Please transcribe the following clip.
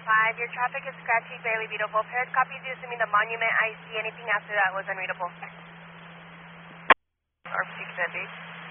5. Your traffic is scratchy, barely readable. Paired copies assuming the monument IC. Anything after that was unreadable. Or 6 at least.